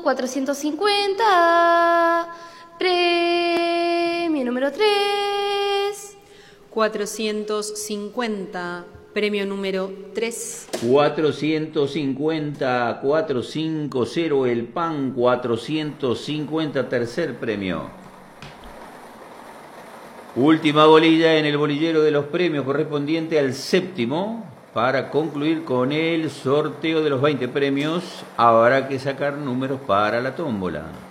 450, premio número 3. 450, premio número 3. 450, 450, el pan, 450, tercer premio. Última bolilla en el bolillero de los premios correspondiente al séptimo. Para concluir con el sorteo de los 20 premios, habrá que sacar números para la tómbola.